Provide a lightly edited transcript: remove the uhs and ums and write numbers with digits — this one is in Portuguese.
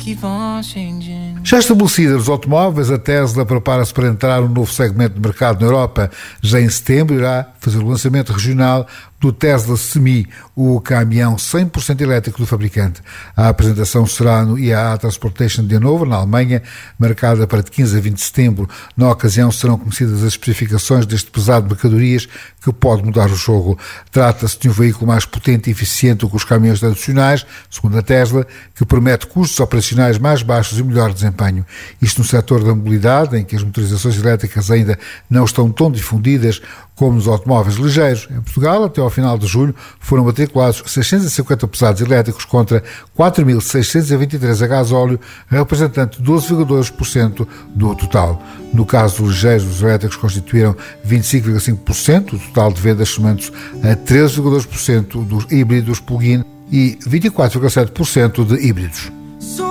Já estabelecida nos automóveis, a Tesla prepara-se para entrar num novo segmento de mercado na Europa. Já em setembro irá fazer o lançamento regional do Tesla Semi, o caminhão 100% elétrico do fabricante. A apresentação será no IAA Transportation de Hannover, na Alemanha, marcada para de 15 a 20 de setembro. Na ocasião serão conhecidas as especificações deste pesado de mercadorias que pode mudar o jogo. Trata-se de um veículo mais potente e eficiente do que os caminhões tradicionais, segundo a Tesla, que promete custos operacionais mais baixos e melhor desempenho. Isto no setor da mobilidade, em que as motorizações elétricas ainda não estão tão difundidas como nos automóveis ligeiros. Em Portugal, até ao final de julho, foram matriculados 650 pesados elétricos contra 4.623 a gasóleo, representando 12,2% do total. No caso dos ligeiros, os elétricos constituíram 25,5% do total de vendas, somando-se a 13,2% dos híbridos plug-in e 24,7% de híbridos.